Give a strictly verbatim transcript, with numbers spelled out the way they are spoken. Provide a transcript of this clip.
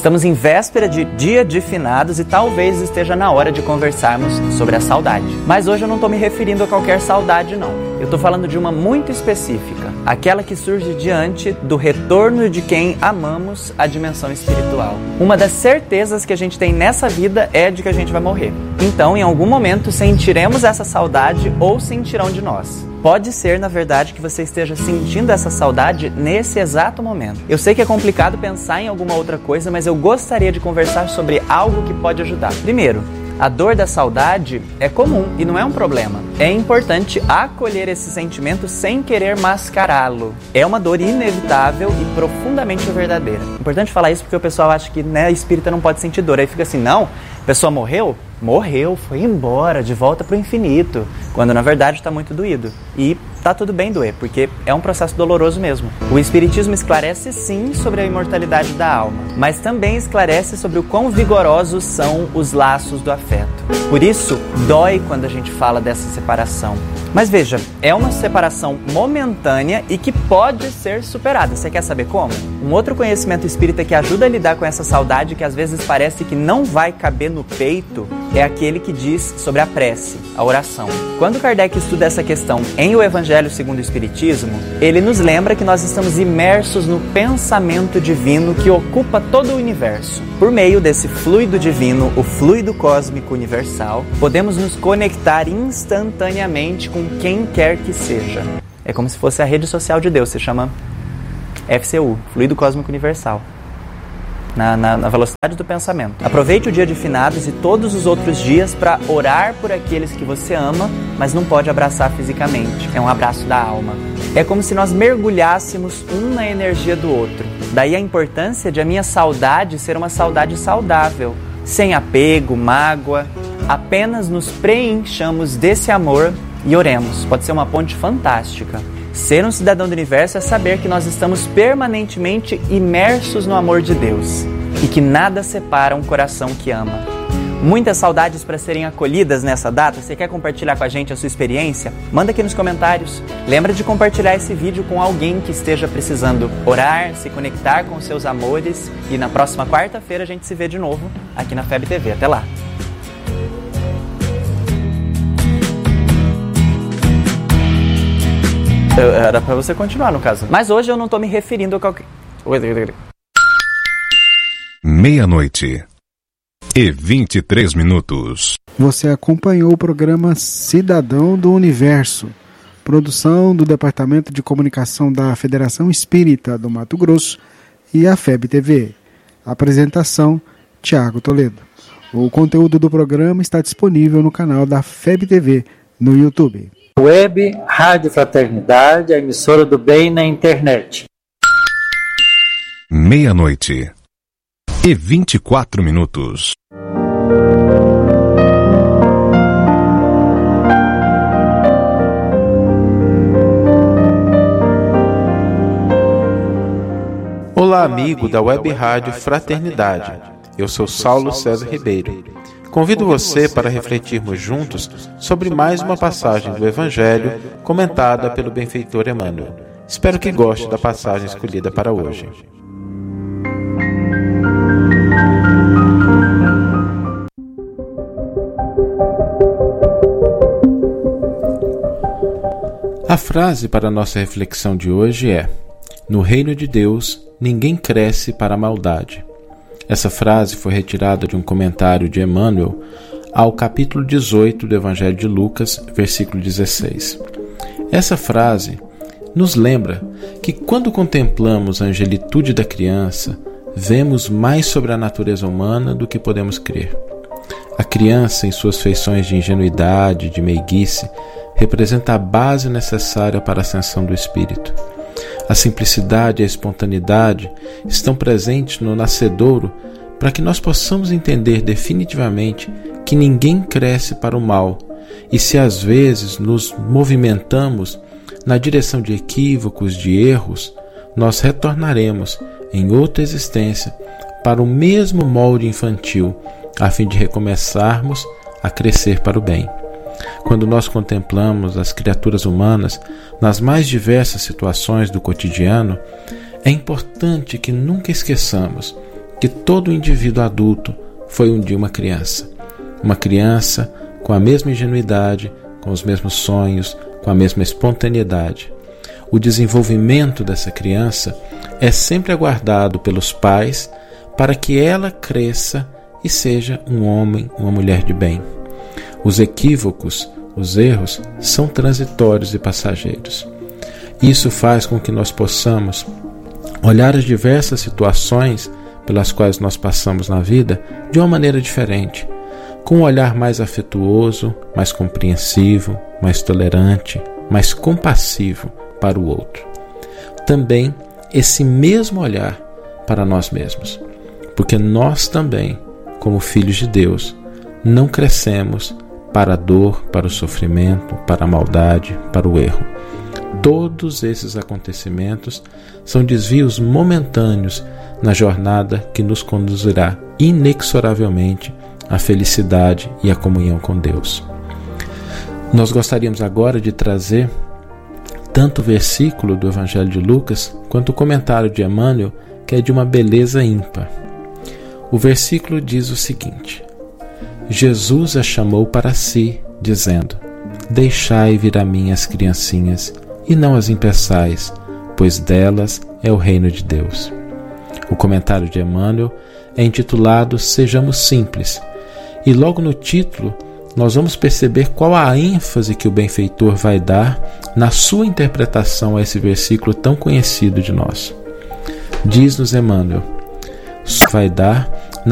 Estamos em véspera de Dia de Finados e talvez esteja na hora de conversarmos sobre a saudade. Mas hoje eu não estou me referindo a qualquer saudade, não. Eu estou falando de uma muito específica, aquela que surge diante do retorno de quem amamos à dimensão espiritual. Uma das certezas que a gente tem nessa vida é de que a gente vai morrer. Então, em algum momento, sentiremos essa saudade ou sentirão de nós. Pode ser, na verdade, que você esteja sentindo essa saudade nesse exato momento. Eu sei que é complicado pensar em alguma outra coisa, mas eu gostaria de conversar sobre algo que pode ajudar. Primeiro, a dor da saudade é comum e não é um problema. É importante acolher esse sentimento sem querer mascará-lo. É uma dor inevitável e profundamente verdadeira. Importante falar isso porque o pessoal acha que, né, espírita não pode sentir dor. Aí fica assim, não, a pessoa morreu? Morreu, foi embora, de volta para o infinito. Quando na verdade está muito doído. E tá tudo bem doer, porque é um processo doloroso mesmo. O Espiritismo esclarece sim sobre a imortalidade da alma, mas também esclarece sobre o quão vigorosos são os laços do afeto. Por isso, dói quando a gente fala dessa separação. Mas veja, é uma separação momentânea e que pode ser superada. Você quer saber como? Um outro conhecimento espírita que ajuda a lidar com essa saudade que às vezes parece que não vai caber no peito é aquele que diz sobre a prece, a oração. Quando Kardec estuda essa questão em O Evangelho segundo o Espiritismo, ele nos lembra que nós estamos imersos no pensamento divino que ocupa todo o universo. Por meio desse fluido divino, o fluido cósmico universal, podemos nos conectar instantaneamente com quem quer que seja. É como se fosse a rede social de Deus, se chama F C U, Fluido Cósmico Universal. Na, na, na velocidade do pensamento. Aproveite o dia de finados e todos os outros dias para orar por aqueles que você ama, mas não pode abraçar fisicamente. É um abraço da alma. É como se nós mergulhássemos um na energia do outro. Daí a importância de a minha saudade ser uma saudade saudável, sem apego, mágoa. Apenas nos preenchamos desse amor e oremos. Pode ser uma ponte fantástica. Ser um cidadão do universo é saber que nós estamos permanentemente imersos no amor de Deus e que nada separa um coração que ama. Muitas saudades para serem acolhidas nessa data. Você quer compartilhar com a gente a sua experiência? Manda aqui nos comentários. Lembra de compartilhar esse vídeo com alguém que esteja precisando orar, se conectar com seus amores. E na próxima quarta-feira a gente se vê de novo aqui na F E B T V. Até lá! Era pra você continuar, no caso. Mas hoje eu não tô me referindo a qualquer... Meia-noite e vinte e três minutos. Você acompanhou o programa Cidadão do Universo, produção do Departamento de Comunicação da Federação Espírita do Mato Grosso e a F E B T V. Apresentação, Tiago Toledo. O conteúdo do programa está disponível no canal da F E B T V no YouTube. Web Rádio Fraternidade, a emissora do bem na internet. Meia-noite e vinte e quatro minutos. Olá, amigo da Web Rádio Fraternidade. Eu sou Saulo César Ribeiro. Convido você para refletirmos juntos sobre mais uma passagem do Evangelho comentada pelo benfeitor Emmanuel. Espero que goste da passagem escolhida para hoje. A frase para a nossa reflexão de hoje é: no reino de Deus, ninguém cresce para a maldade. Essa frase foi retirada de um comentário de Emmanuel ao capítulo dezoito do Evangelho de Lucas, versículo dezesseis. Essa frase nos lembra que quando contemplamos a angelitude da criança, vemos mais sobre a natureza humana do que podemos crer. A criança, em suas feições de ingenuidade, de meiguice, representa a base necessária para a ascensão do espírito. A simplicidade e a espontaneidade estão presentes no nascedouro para que nós possamos entender definitivamente que ninguém cresce para o mal e se às vezes nos movimentamos na direção de equívocos, de erros, nós retornaremos em outra existência para o mesmo molde infantil a fim de recomeçarmos a crescer para o bem. Quando nós contemplamos as criaturas humanas nas mais diversas situações do cotidiano, é importante que nunca esqueçamos que todo indivíduo adulto foi um dia uma criança. Uma criança com a mesma ingenuidade, com os mesmos sonhos, com a mesma espontaneidade. O desenvolvimento dessa criança é sempre aguardado pelos pais para que ela cresça e seja um homem, uma mulher de bem. Os equívocos, os erros, são transitórios e passageiros. Isso faz com que nós possamos olhar as diversas situações pelas quais nós passamos na vida de uma maneira diferente, com um olhar mais afetuoso, mais compreensivo, mais tolerante, mais compassivo para o outro. Também esse mesmo olhar para nós mesmos, porque nós também, como filhos de Deus, não crescemos para a dor, para o sofrimento, para a maldade, para o erro. Todos esses acontecimentos são desvios momentâneos na jornada que nos conduzirá inexoravelmente à felicidade e à comunhão com Deus. Nós gostaríamos agora de trazer tanto o versículo do Evangelho de Lucas quanto o comentário de Emmanuel, que é de uma beleza ímpar. O versículo diz o seguinte: Jesus a chamou para si, dizendo: Deixai vir a mim as criancinhas, e não as impeçais, pois delas é o reino de Deus. O comentário de Emmanuel é intitulado Sejamos Simples, e logo no título nós vamos perceber qual a ênfase que o benfeitor vai dar na sua interpretação a esse versículo tão conhecido de nós. Diz-nos Emmanuel: vai dar